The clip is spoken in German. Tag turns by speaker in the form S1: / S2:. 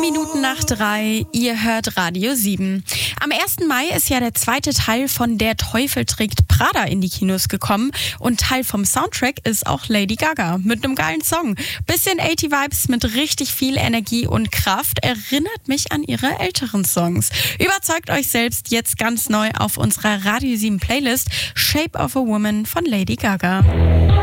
S1: 3:07. Ihr hört Radio 7. Am 1. Mai ist ja der zweite Teil von Der Teufel trägt Prada in die Kinos gekommen und Teil vom Soundtrack ist auch Lady Gaga mit einem geilen Song. Bisschen 80-Vibes mit richtig viel Energie und Kraft, erinnert mich an ihre älteren Songs. Überzeugt euch selbst jetzt ganz neu auf unserer Radio 7 Playlist Shape of a Woman von Lady Gaga.